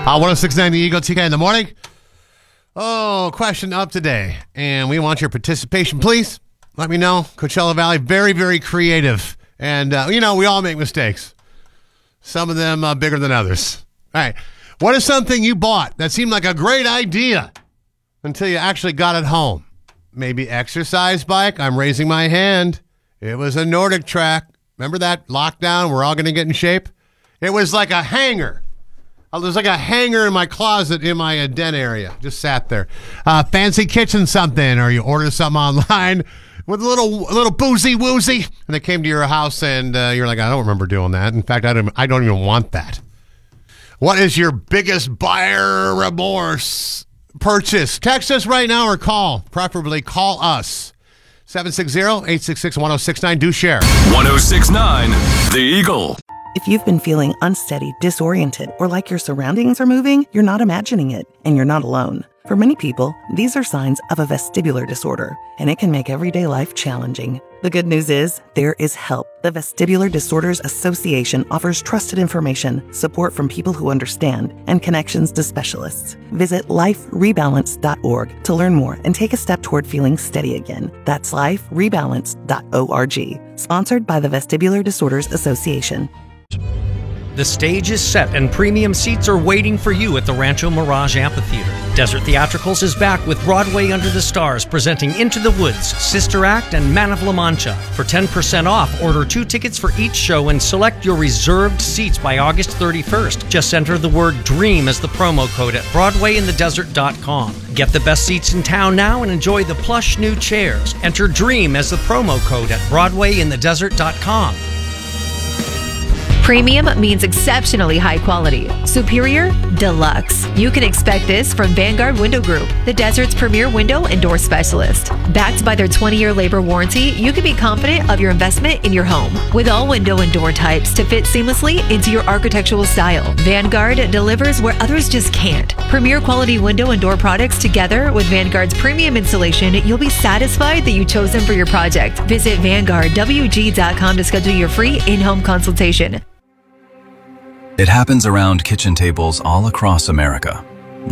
1069 The Eagle, TK in the morning. Oh, question up today. And we want your participation, please. Let me know. Coachella Valley, very, very creative. And, we all make mistakes. Some of them bigger than others. All right. What is something you bought that seemed like a great idea until you actually got it home? Maybe exercise bike. I'm raising my hand. It was a Nordic track. Remember that lockdown? We're all going to get in shape. It was like a hanger. There's like a hanger in my closet in my den area. Just sat there. Fancy kitchen something, or you order something online with a little boozy woozy, and it came to your house, and you're like, I don't remember doing that. In fact, I don't even want that. What is your biggest buyer remorse purchase? Text us right now or call. Preferably call us. 760-866-1069. Do share. 1069 The Eagle. If you've been feeling unsteady, disoriented, or like your surroundings are moving, you're not imagining it, and you're not alone. For many people, these are signs of a vestibular disorder, and it can make everyday life challenging. The good news is, there is help. The Vestibular Disorders Association offers trusted information, support from people who understand, and connections to specialists. Visit liferebalance.org to learn more and take a step toward feeling steady again. That's liferebalance.org. Sponsored by the Vestibular Disorders Association. The stage is set and premium seats are waiting for you at the Rancho Mirage Amphitheater. Desert Theatricals is back with Broadway Under the Stars presenting Into the Woods, Sister Act, and Man of La Mancha. For 10% off, order 2 tickets for each show and select your reserved seats by August 31st. Just enter the word DREAM as the promo code at BroadwayInTheDesert.com. Get the best seats in town now and enjoy the plush new chairs. Enter DREAM as the promo code at BroadwayInTheDesert.com. Premium means exceptionally high quality. Superior, deluxe. You can expect this from Vanguard Window Group, the desert's premier window and door specialist. Backed by their 20-year labor warranty, you can be confident of your investment in your home. With all window and door types to fit seamlessly into your architectural style, Vanguard delivers where others just can't. Premier quality window and door products together with Vanguard's premium installation, you'll be satisfied that you chose them for your project. Visit VanguardWG.com to schedule your free in-home consultation. It happens around kitchen tables all across America.